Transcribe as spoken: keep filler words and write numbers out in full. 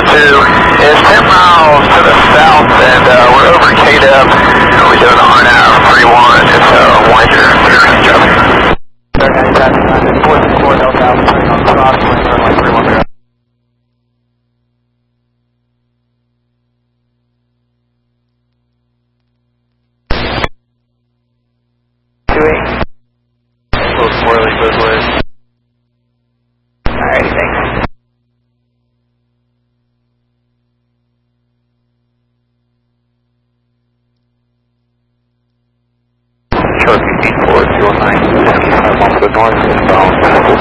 two is ten miles to the south, and uh, we're over K D E P. We're doing a R N A V three one. It's a wider thirty traffic. thirty-nine traffic, nine four four Delta Alpha, turning on cross, runway three one zero. two eight. A little swirly both ways. Alrighty, thanks. Short fifteen four two oh nine, seventy-five miles to the north, inbound.